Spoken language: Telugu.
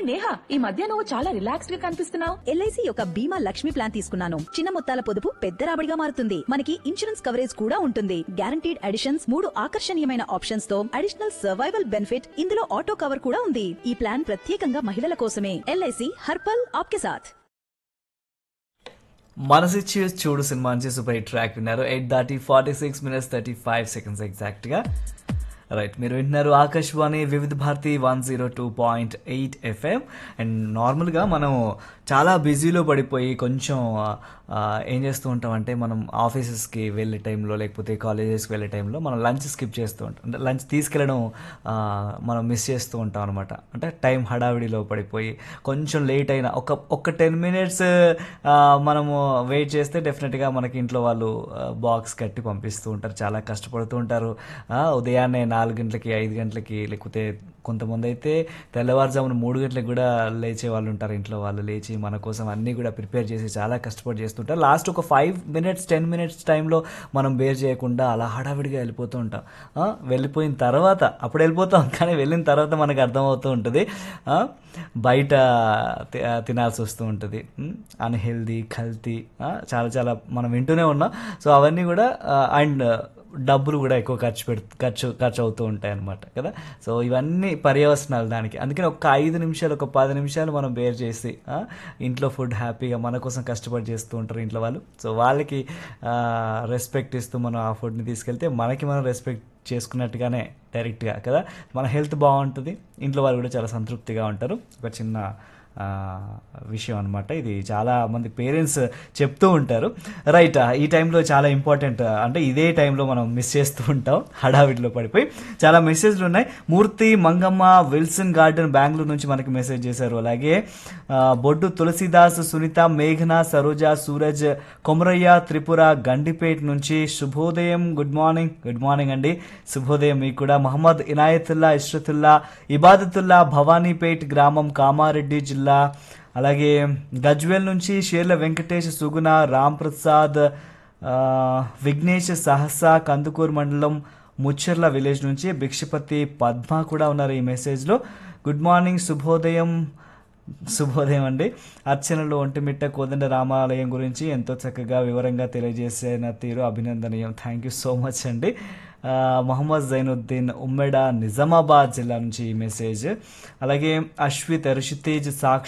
నేహా, ఈ మధ్య నువ్వు చాలా రిలాక్స్డ్ గా కనిపిస్తున్నావు. ఎల్ఐసి యొక్క బీమా లక్ష్మి ప్లాన్ తీసుకున్నాను. చిన్న మొత్తాల పొదుపు పెద్ద రాబడిగా మారుతుంది. మనకి ఇన్సూరెన్స్ కవరేజ్ కూడా ఉంటుంది. గ్యారంటీడ్ అడిషన్స్, 3 ఆకర్షణీయమైన ఆప్షన్స్ తో అడిషనల్ సర్వైవల్ బెనిఫిట్, ఇందులో ఆటో కవర్ కూడా ఉంది. ఈ ప్లాన్ ప్రత్యేకంగా మహిళల కోసమే. ఎల్ఐసి హర్పల్ ఆప్కే సాథ్. మనసిచ్చి చూడు సినిమా నుంచి సూపర్ హిట్ ట్రాక్ విన్నారు. 8:46 ఎగ్జాక్ట్గా. రైట్, మీరు వింటున్నారు ఆకాశవాణి వివిధ భారతి 102.8 FM. అండ్ నార్మల్గా మనం చాలా బిజీలో పడిపోయి కొంచెం ఏం చేస్తూ ఉంటామంటే, మనం ఆఫీసెస్కి వెళ్ళే టైంలో లేకపోతే కాలేజెస్కి వెళ్ళే టైంలో మనం లంచ్ స్కిప్ చేస్తూ ఉంటాం. అంటే లంచ్ తీసుకెళ్ళడం మనం మిస్ చేస్తూ ఉంటాం అనమాట. అంటే టైం హడావిడిలో పడిపోయి కొంచెం లేట్ అయినా ఒక 10 minutes మనము వెయిట్ చేస్తే డెఫినెట్గా మనకి ఇంట్లో వాళ్ళు బాక్స్ కట్టి పంపిస్తూ ఉంటారు. చాలా కష్టపడుతూ ఉంటారు. ఉదయాన్నే 4 గంటలకి 5 గంటలకి, లేకపోతే కొంతమంది అయితే తెల్లవారుజామున 3 గంటలకు కూడా లేచే వాళ్ళు ఉంటారు. ఇంట్లో వాళ్ళు లేచి మన కోసం అన్నీ కూడా ప్రిపేర్ చేసి చాలా కష్టపడి చేస్తుంటారు. లాస్ట్ ఒక 5 minutes 10 minutes టైంలో మనం బేర్ చేయకుండా అలా హడావిడిగా వెళ్ళిపోతూ ఉంటాం. వెళ్ళిపోయిన తర్వాత అప్పుడు వెళ్ళిపోతాం, కానీ వెళ్ళిన తర్వాత మనకు అర్థమవుతూ ఉంటుంది బయట తినాల్సి వస్తూ ఉంటుంది. అన్హెల్దీ, కల్తీ, చాలా చాలా మనం వింటూనే ఉన్నాం. సో అవన్నీ కూడా అండ్ డబ్బులు కూడా ఎక్కువ ఖర్చు అవుతూ ఉంటాయి అన్నమాట కదా. సో ఇవన్నీ పర్యవసనాలు దానికి. అందుకని ఒక 5 నిమిషాలు, ఒక 10 నిమిషాలు మనం బేర్ చేసి ఇంట్లో ఫుడ్ హ్యాపీగా మన కోసం కష్టపడి చేస్తూ ఉంటారు ఇంట్లో వాళ్ళు. సో వాళ్ళకి రెస్పెక్ట్ ఇస్తూ మనం ఆ ఫుడ్ని తీసుకెళ్తే మనకి మనం రెస్పెక్ట్ చేసుకున్నట్టుగానే డైరెక్ట్గా కదా. మన హెల్త్ బాగుంటుంది, ఇంట్లో వాళ్ళు కూడా చాలా సంతృప్తిగా ఉంటారు. ఒక చిన్న విషయం అనమాట ఇది. చాలా మంది పేరెంట్స్ చెప్తూ ఉంటారు. రైట్, ఈ టైంలో చాలా ఇంపార్టెంట్. అంటే ఇదే టైంలో మనం మిస్ చేస్తూ ఉంటాం హడావిడిలో పడిపోయి. చాలా మెసేజ్లు ఉన్నాయి. మూర్తి, మంగమ్మ, విల్సన్ గార్డెన్ బెంగళూరు నుంచి మనకి మెసేజ్ చేశారు. అలాగే బొడ్డు తులసిదాస్, సునీత, మేఘన, సరోజ, సూరజ్, కొమరయ్య, త్రిపుర, గండిపేట్ నుంచి శుభోదయం, గుడ్ మార్నింగ్ అండి. శుభోదయం మీకు కూడా. మహమ్మద్ ఇనాయతుల్లా, ఇష్రతుల్లా, ఇబాదతుల్లా, భవానీపేట్ గ్రామం, కామారెడ్డి జిల్లా. అలాగే గజ్వేల్ నుంచి షేర్ల వెంకటేష్, సుగుణ, రామ్ ప్రసాద్, విఘ్నేష్, సహస, కందుకూరు మండలం, ముచ్చర్ల విలేజ్ నుంచి భిక్షపతి, పద్మ కూడా ఉన్నారు ఈ మెసేజ్లో. గుడ్ మార్నింగ్, శుభోదయం అండి. అర్చనలు, ఒంటిమిట్ట కోదండ రామాలయం గురించి ఎంతో చక్కగా వివరంగా తెలియజేసిన తీరు అభినందనీయం. థ్యాంక్ యూ సో మచ్ అండి. మొహమ్మద్ జైనుద్దీన్, ఉమ్మెడ, నిజామాబాద్ జిల్లా నుంచి ఈ మెసేజ్. అలాగే అశ్విత్, ఋషితేజ్, సాక్షి,